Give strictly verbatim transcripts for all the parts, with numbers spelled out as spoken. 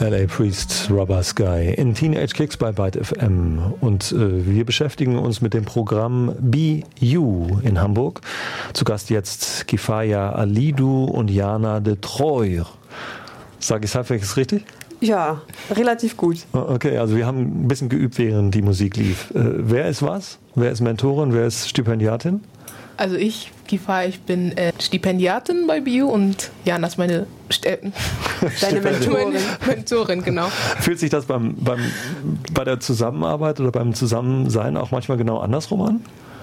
L A Priest, Rubber Sky in Teenage Kicks bei Byte F M. Und äh, wir beschäftigen uns mit dem Programm Be You in Hamburg. Zu Gast jetzt Kifaya Alidou und Jana de Troyes. Sag ich es halbwegs richtig? Ja, relativ gut. Okay, also wir haben ein bisschen geübt, während die Musik lief. Äh, wer ist was? Wer ist Mentorin? Wer ist Stipendiatin? Also ich, Kifaya, ich bin äh, Stipendiatin bei B U und Jana ist meine äh, Deine Mentorin. Meine Mentorin, genau. Fühlt sich das beim, beim, bei der Zusammenarbeit oder beim Zusammensein auch manchmal genau andersrum an?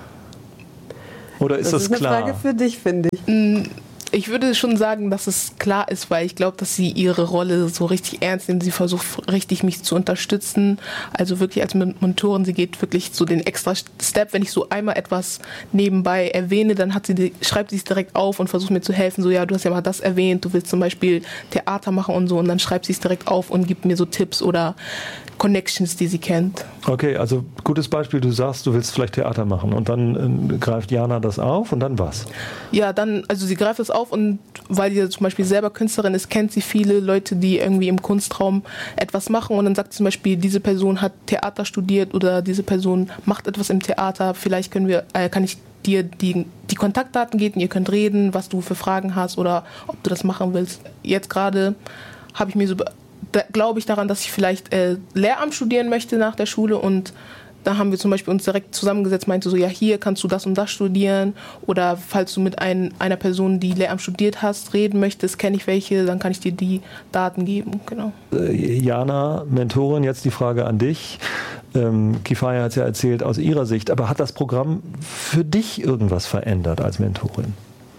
Oder ist das, das ist klar? eine Frage für dich, finde ich. Ich würde schon sagen, dass es klar ist, weil ich glaube, dass sie ihre Rolle so richtig ernst nimmt. Sie versucht richtig, mich zu unterstützen. Also wirklich als Mentorin, sie geht wirklich so den extra Step. Wenn ich so einmal etwas nebenbei erwähne, dann hat sie die, schreibt sie es direkt auf und versucht mir zu helfen. So, ja, du hast ja mal das erwähnt, du willst zum Beispiel Theater machen und so. Und dann schreibt sie es direkt auf und gibt mir so Tipps oder Connections, die sie kennt. Okay, also gutes Beispiel, du sagst, du willst vielleicht Theater machen und dann äh, greift Jana das auf und dann was? Ja, dann, also sie greift es auf und weil sie zum Beispiel selber Künstlerin ist, kennt sie viele Leute, die irgendwie im Kunstraum etwas machen und dann sagt sie zum Beispiel, diese Person hat Theater studiert oder diese Person macht etwas im Theater, vielleicht können wir, äh, kann ich dir die, die Kontaktdaten geben, ihr könnt reden, was du für Fragen hast oder ob du das machen willst. Jetzt gerade habe ich mir so Da glaube ich daran, dass ich vielleicht äh, Lehramt studieren möchte nach der Schule und da haben wir zum Beispiel uns direkt zusammengesetzt, meinte so, ja, hier kannst du das und das studieren oder falls du mit ein, einer Person, die Lehramt studiert hast, reden möchtest, kenne ich welche, dann kann ich dir die Daten geben, genau. Äh, Jana, Mentorin, jetzt die Frage an dich. Ähm, Kifaya hat es ja erzählt aus ihrer Sicht, aber hat das Programm für dich irgendwas verändert als Mentorin?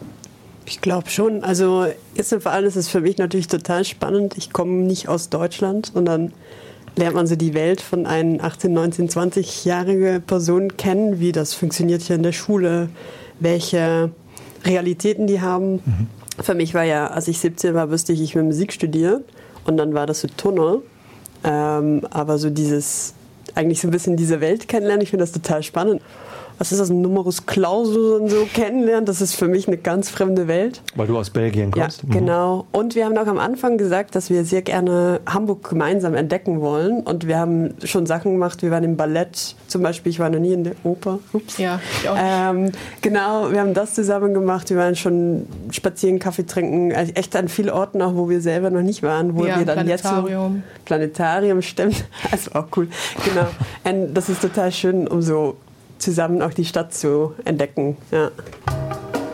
Ich glaube schon. Also jetzt vor allem ist es für mich natürlich total spannend. Ich komme nicht aus Deutschland und dann lernt man so die Welt von einer achtzehn, neunzehn, zwanzig-jährige Person kennen, wie das funktioniert hier in der Schule, welche Realitäten die haben. Mhm. Für mich war ja, als ich siebzehn war, wusste ich, ich will Musik studieren und dann war das so Tunnel. Ähm, aber so dieses, eigentlich so ein bisschen diese Welt kennenlernen, ich finde das total spannend. Was ist das, ein Numerus Clausus und so kennenlernen? Das ist für mich eine ganz fremde Welt. Weil du aus Belgien kommst? Ja, mhm. Genau. Und wir haben auch am Anfang gesagt, dass wir sehr gerne Hamburg gemeinsam entdecken wollen. Und wir haben schon Sachen gemacht. Wir waren im Ballett zum Beispiel. Ich war noch nie in der Oper. Ups. Ja, ich auch nicht. Ähm, genau, wir haben das zusammen gemacht. Wir waren schon spazieren, Kaffee trinken. Also echt an vielen Orten auch, wo wir selber noch nicht waren. Wo ja, wir dann Planetarium. Jetzt so, Planetarium, stimmt. Das war auch cool. Genau. Und das ist total schön, um so zusammen auch die Stadt zu entdecken. Ja.